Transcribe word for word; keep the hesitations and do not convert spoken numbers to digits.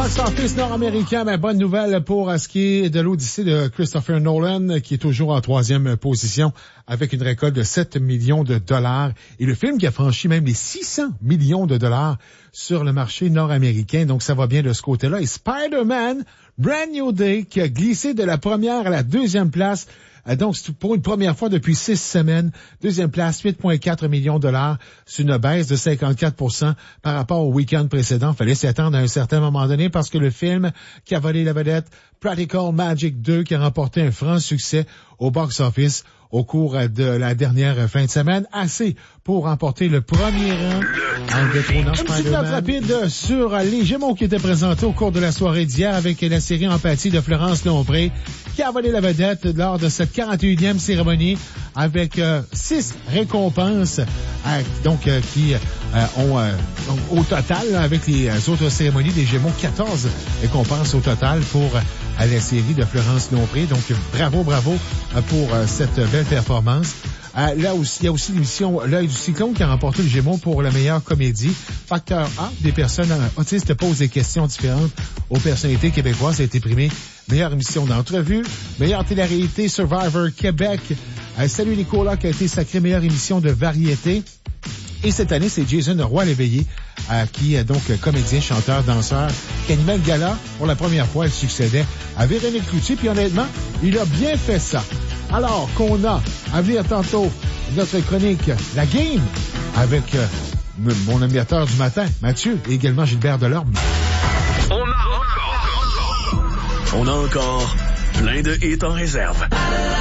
box-office nord-américain, ben, bonne nouvelle pour ce qui est de l'Odyssée de Christopher Nolan, qui est toujours en troisième position avec une récolte de sept millions de dollars. Et le film qui a franchi même les six cents millions de dollars sur le marché nord-américain. Donc, ça va bien de ce côté-là. Et Spider-Man, Brand New Day, qui a glissé de la première à la deuxième place. Donc, c'est pour une première fois depuis six semaines. Deuxième place, huit virgule quatre millions de dollars. C'est une baisse de cinquante-quatre pour cent par rapport au week-end précédent. Fallait s'y attendre à un certain moment donné parce que le film qui a volé la vedette, Practical Magic deux, qui a remporté un franc succès au box-office au cours de la dernière fin de semaine. Assez pour remporter le premier rang en détrônant Spider-Man. Une petite note rapide sur les Gémeaux qui étaient présentés au cours de la soirée d'hier avec la série Empathie de Florence Lompré, qui a volé la vedette lors de cette quarante et unième cérémonie avec euh, six récompenses euh, donc euh, qui euh, ont euh, donc, au total, là, avec les autres cérémonies des Gémeaux, quatorze récompenses au total pour euh, la série de Florence Lompré. Donc bravo, bravo euh, pour euh, cette belle performance. Euh, là aussi, il y a aussi l'émission L'œil du cyclone qui a remporté le Gémeaux pour la meilleure comédie. Facteur A, des personnes autistes posent des questions différentes aux personnalités québécoises. Ça a été primé meilleure émission d'entrevue, meilleure télé-réalité Survivor Québec. Euh, Salut Nicolas qui a été sacré meilleure émission de variété. Et cette année, c'est Jason Roy-Léveillé, euh, qui est donc comédien, chanteur, danseur, qui animait le gala. Pour la première fois, il succédait à Véronique Cloutier. Puis honnêtement, il a bien fait ça. Alors qu'on a à venir tantôt notre chronique La Game avec euh, mon animateur du matin, Mathieu, et également Gilbert Delorme. On a encore, on a encore plein de hits en réserve.